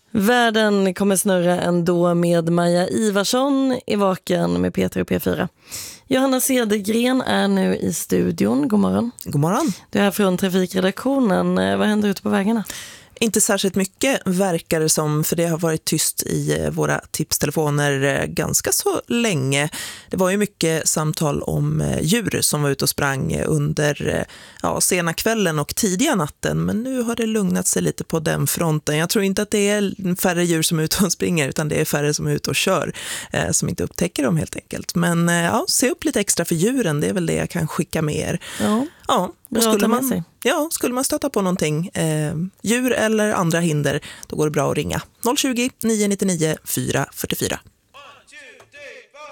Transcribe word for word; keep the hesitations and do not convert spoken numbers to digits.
Världen kommer snurra ändå med Maja Ivarsson i Vaken med Peter och P fyra. Johanna Cedergren är nu i studion. God morgon. God morgon. Du är här från trafikredaktionen. Vad händer ute på vägarna? Inte särskilt mycket verkar det som, för det har varit tyst i våra tipstelefoner ganska så länge. Det var ju mycket samtal om djur som var ute och sprang under ja, sena kvällen och tidiga natten, men nu har det lugnat sig lite på den fronten. Jag tror inte att det är färre djur som är ute och springer, utan det är färre som är ute och kör, eh, som inte upptäcker dem helt enkelt. Men eh, ja, se upp lite extra för djuren, det är väl det jag kan skicka med er. Ja. Ja, och skulle man, ja, skulle man stöta på någonting, eh, djur eller andra hinder, då går det bra att ringa noll tjugo, nio nio nio, fyra fyra fyra.